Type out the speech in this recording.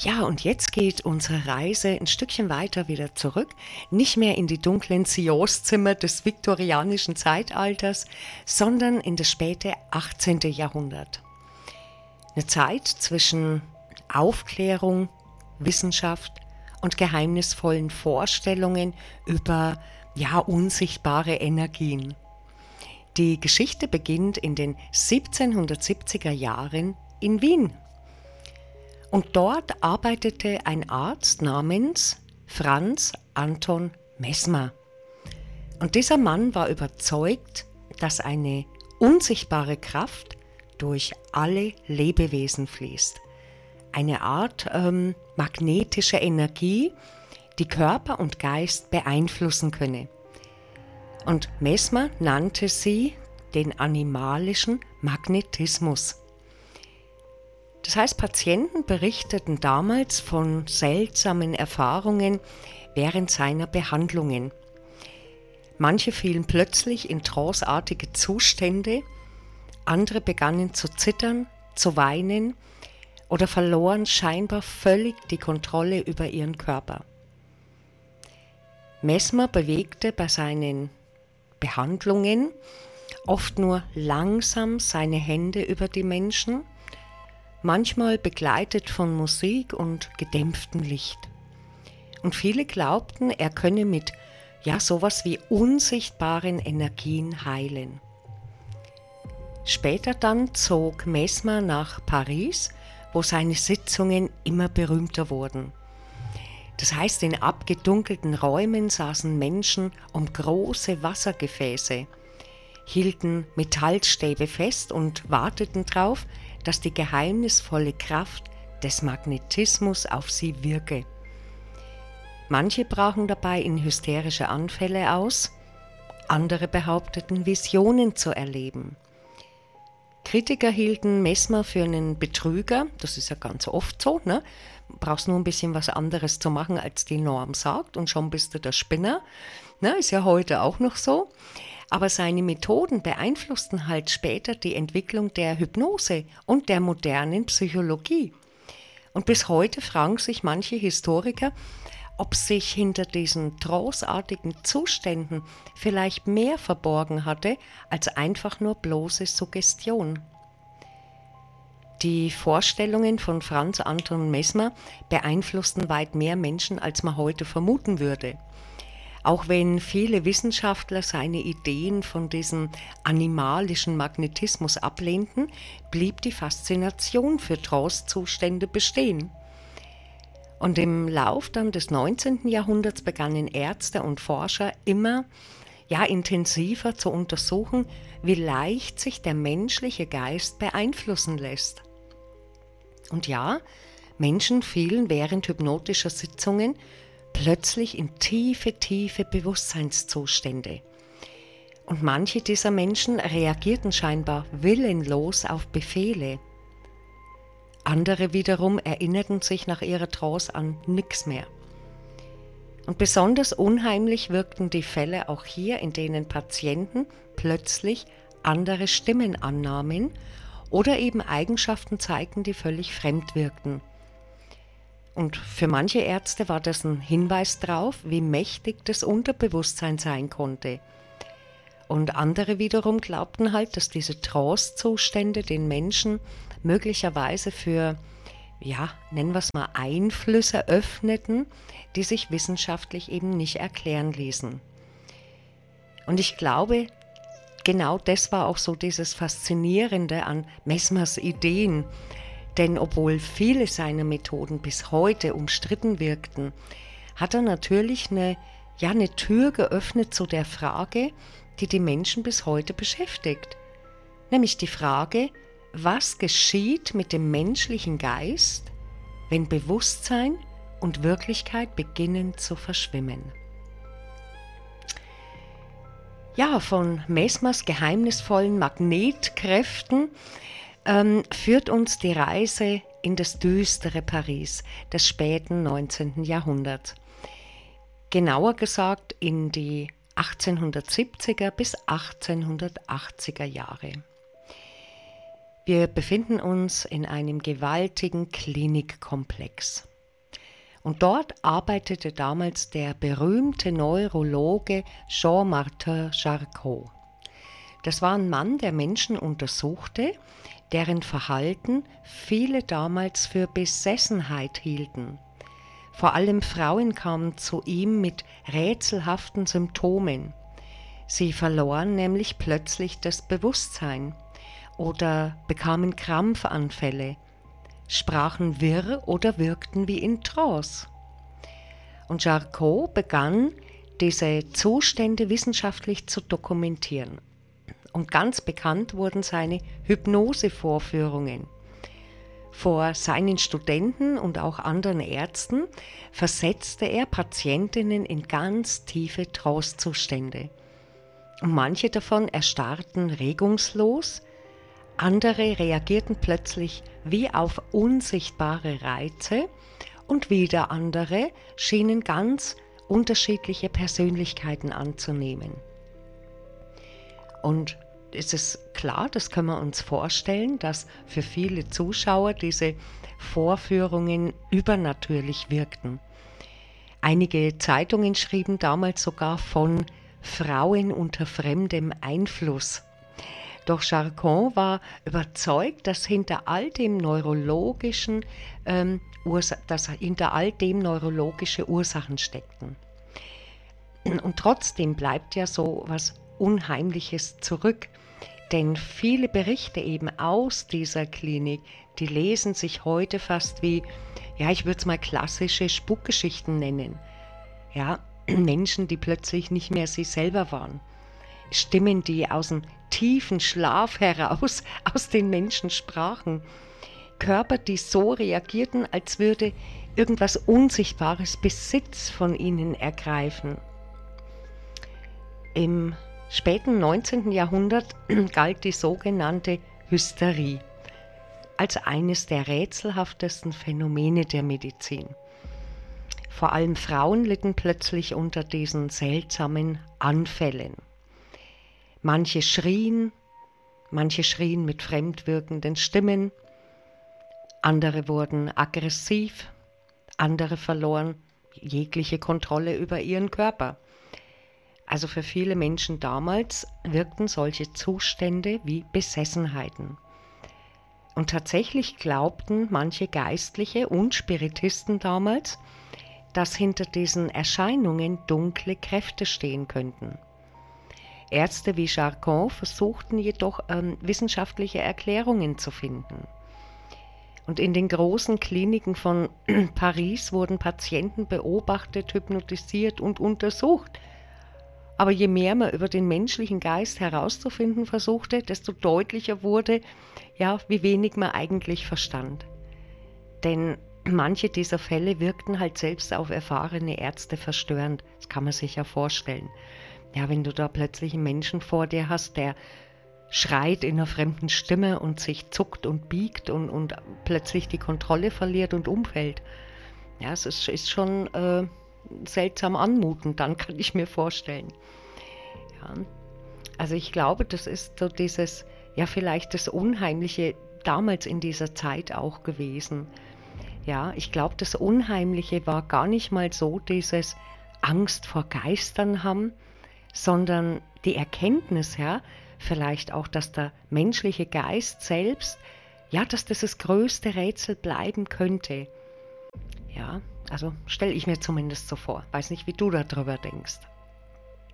Ja, und jetzt geht unsere Reise ein Stückchen weiter wieder zurück, nicht mehr in die dunklen Sionszimmer des viktorianischen Zeitalters, sondern in das späte 18. Jahrhundert. Eine Zeit zwischen Aufklärung, Wissenschaft und geheimnisvollen Vorstellungen über unsichtbare Energien. Die Geschichte beginnt in den 1770er Jahren in Wien. Und dort arbeitete ein Arzt namens Franz Anton Mesmer. Und dieser Mann war überzeugt, dass eine unsichtbare Kraft durch alle Lebewesen fließt. Eine Art magnetische Energie, die Körper und Geist beeinflussen könne. Und Mesmer nannte sie den animalischen Magnetismus. Das heißt, Patienten berichteten damals von seltsamen Erfahrungen während seiner Behandlungen. Manche fielen plötzlich in tranceartige Zustände, andere begannen zu zittern, zu weinen oder verloren scheinbar völlig die Kontrolle über ihren Körper. Mesmer bewegte bei seinen Behandlungen oft nur langsam seine Hände über die Menschen, manchmal begleitet von Musik und gedämpftem Licht. Und viele glaubten, er könne mit sowas wie unsichtbaren Energien heilen. Später dann zog Mesmer nach Paris, wo seine Sitzungen immer berühmter wurden. Das heißt, in abgedunkelten Räumen saßen Menschen um große Wassergefäße, hielten Metallstäbe fest und warteten darauf, dass die geheimnisvolle Kraft des Magnetismus auf sie wirke. Manche brachen dabei in hysterische Anfälle aus, andere behaupteten, Visionen zu erleben. Kritiker hielten Mesmer für einen Betrüger, das ist ja ganz oft so, ne? Brauchst nur ein bisschen was anderes zu machen, als die Norm sagt und schon bist du der Spinner, ne? Ist ja heute auch noch so. Aber seine Methoden beeinflussten halt später die Entwicklung der Hypnose und der modernen Psychologie. Und bis heute fragen sich manche Historiker, ob sich hinter diesen tranceartigen Zuständen vielleicht mehr verborgen hatte als einfach nur bloße Suggestion. Die Vorstellungen von Franz Anton Mesmer beeinflussten weit mehr Menschen, als man heute vermuten würde. Auch wenn viele Wissenschaftler seine Ideen von diesem animalischen Magnetismus ablehnten, blieb die Faszination für Trance-Zustände bestehen. Und im Lauf dann des 19. Jahrhunderts begannen Ärzte und Forscher immer intensiver zu untersuchen, wie leicht sich der menschliche Geist beeinflussen lässt. Und Menschen fielen während hypnotischer Sitzungen plötzlich in tiefe Bewusstseinszustände. Und manche dieser Menschen reagierten scheinbar willenlos auf Befehle. Andere wiederum erinnerten sich nach ihrer Trance an nichts mehr. Und besonders unheimlich wirkten die Fälle auch hier, in denen Patienten plötzlich andere Stimmen annahmen oder eben Eigenschaften zeigten, die völlig fremd wirkten. Und für manche Ärzte war das ein Hinweis darauf, wie mächtig das Unterbewusstsein sein konnte. Und andere wiederum glaubten halt, dass diese Trance-Zustände den Menschen möglicherweise für, nennen wir es mal, Einflüsse öffneten, die sich wissenschaftlich eben nicht erklären ließen. Und ich glaube, genau das war auch so dieses Faszinierende an Mesmers Ideen. Denn obwohl viele seiner Methoden bis heute umstritten wirkten, hat er natürlich eine Tür geöffnet zu der Frage, die die Menschen bis heute beschäftigt. Nämlich die Frage, was geschieht mit dem menschlichen Geist, wenn Bewusstsein und Wirklichkeit beginnen zu verschwimmen. Von Mesmers geheimnisvollen Magnetkräften führt uns die Reise in das düstere Paris des späten 19. Jahrhunderts. Genauer gesagt in die 1870er bis 1880er Jahre. Wir befinden uns in einem gewaltigen Klinikkomplex. Und dort arbeitete damals der berühmte Neurologe Jean-Martin Charcot. Das war ein Mann, der Menschen untersuchte, deren Verhalten viele damals für Besessenheit hielten. Vor allem Frauen kamen zu ihm mit rätselhaften Symptomen. Sie verloren nämlich plötzlich das Bewusstsein oder bekamen Krampfanfälle, sprachen wirr oder wirkten wie in Trance. Und Charcot begann, diese Zustände wissenschaftlich zu dokumentieren. Und ganz bekannt wurden seine Hypnosevorführungen. Vor seinen Studenten und auch anderen Ärzten versetzte er Patientinnen in ganz tiefe Trancezustände. Und manche davon erstarrten regungslos, andere reagierten plötzlich wie auf unsichtbare Reize und wieder andere schienen ganz unterschiedliche Persönlichkeiten anzunehmen. Und es ist klar, das können wir uns vorstellen, dass für viele Zuschauer diese Vorführungen übernatürlich wirkten. Einige Zeitungen schrieben damals sogar von Frauen unter fremdem Einfluss. Doch Charcot war überzeugt, dass hinter all dem neurologische Ursachen steckten. Und trotzdem bleibt ja so was Unheimliches zurück, denn viele Berichte eben aus dieser Klinik, die lesen sich heute fast wie, ja, ich würde es mal klassische Spukgeschichten nennen. Ja, Menschen, die plötzlich nicht mehr sie selber waren. Stimmen, die aus dem tiefen Schlaf heraus aus den Menschen sprachen. Körper, die so reagierten, als würde irgendwas Unsichtbares Besitz von ihnen ergreifen. Im späten 19. Jahrhundert galt die sogenannte Hysterie als eines der rätselhaftesten Phänomene der Medizin. Vor allem Frauen litten plötzlich unter diesen seltsamen Anfällen. Manche schrien mit fremdwirkenden Stimmen, andere wurden aggressiv, andere verloren jegliche Kontrolle über ihren Körper. Also für viele Menschen damals wirkten solche Zustände wie Besessenheiten. Und tatsächlich glaubten manche Geistliche und Spiritisten damals, dass hinter diesen Erscheinungen dunkle Kräfte stehen könnten. Ärzte wie Charcot versuchten jedoch wissenschaftliche Erklärungen zu finden. Und in den großen Kliniken von Paris wurden Patienten beobachtet, hypnotisiert und untersucht. Aber je mehr man über den menschlichen Geist herauszufinden versuchte, desto deutlicher wurde, ja, wie wenig man eigentlich verstand. Denn manche dieser Fälle wirkten halt selbst auf erfahrene Ärzte verstörend. Das kann man sich ja vorstellen. Ja, wenn du da plötzlich einen Menschen vor dir hast, der schreit in einer fremden Stimme und sich zuckt und biegt und plötzlich die Kontrolle verliert und umfällt. Ja, es ist schon seltsam anmutend, dann kann ich mir vorstellen. Ja, also ich glaube, das ist so dieses, ja, vielleicht das Unheimliche damals in dieser Zeit auch gewesen. Ja, ich glaube, das Unheimliche war gar nicht mal so dieses Angst vor Geistern haben, sondern die Erkenntnis, ja, vielleicht auch, dass der menschliche Geist selbst, ja, dass das größte Rätsel bleiben könnte. Ja, also stelle ich mir zumindest so vor. Weiß nicht, wie du darüber denkst.